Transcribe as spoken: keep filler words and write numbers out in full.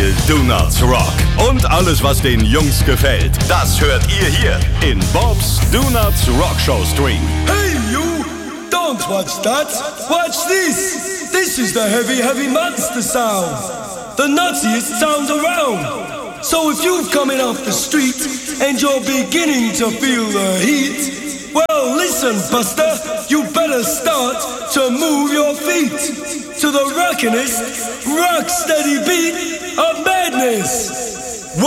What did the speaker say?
All Do Not Rock. Und alles, was den Jungs gefällt, das hört ihr hier in Bob's Do Not Rock Show Stream. Hey you! Don't watch that! Watch this! This is the heavy, heavy monster sound! The nuttiest sound around! So if you've coming off the street and you're beginning to feel the heat, well listen, Buster, you better start to move your feet to the rockinest, rock steady beat of madness.